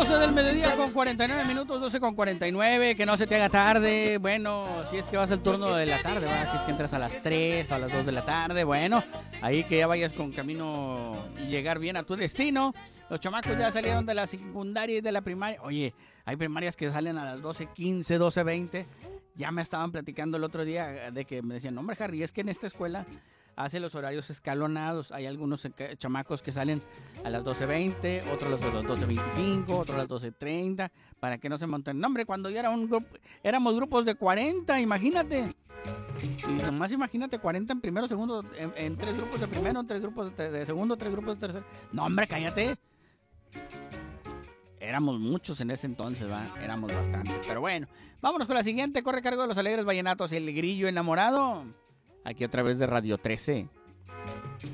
12 del mediodía con 49 minutos, 12 con 49, que no se te haga tarde. Bueno, si es que vas al turno de la tarde, ¿verdad? Si es que entras a las 3 o a las 2 de la tarde, bueno, ahí que ya vayas con camino y llegar bien a tu destino. Los chamacos ya salieron de la secundaria y de la primaria. Oye, hay primarias que salen a las 12:15, 12:20. Ya me estaban platicando el otro día de que me decían, hombre, Harry, es que en esta escuela hace los horarios escalonados. Hay algunos chamacos que salen a las 12:20, otros a las 12:25, otros a las 12:30, para que no se monten. No, hombre, cuando yo era un grupo, éramos grupos de 40, imagínate. Y nomás imagínate, 40 en primero, segundo, en 3 grupos de primero, en 3 grupos de segundo, 3 grupos de tercero. No, hombre, cállate. Éramos muchos en ese entonces, ¿va? Éramos bastante. Pero bueno, vámonos con la siguiente. Corre cargo de los alegres vallenatos, El Grillo Enamorado. Aquí a través de Radio 13.